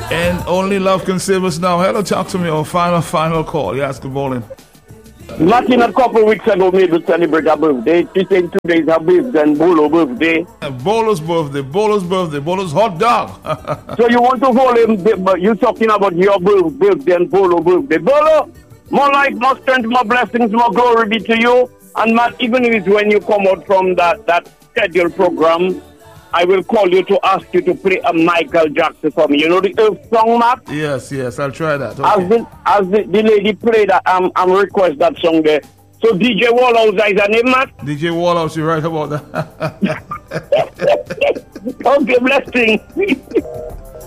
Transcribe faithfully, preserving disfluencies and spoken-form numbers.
And only love can save us now. Hello, talk to me on final, final call. Yes, good morning. Martin, a couple of weeks ago, made to celebrate her birthday. She said today is her birthday and Bolo birthday. Bolo's birthday, Bolo's birthday, Bolo's hot dog. So you want to hold him, but you're talking about your birthday and Bolo birthday. Bolo, more life, more strength, more blessings, more glory be to you. And Matt, even if it's when you come out from that, that scheduled program, I will call you to ask you to play a Michael Jackson for me. You know the Earth song, Matt? Yes, yes, I'll try that. Okay. As the as the, the lady played that, I'm I'm request that song there. So D J Wallhouse is her name, Matt? D J Wallhouse, you're right about that. Okay, blessing.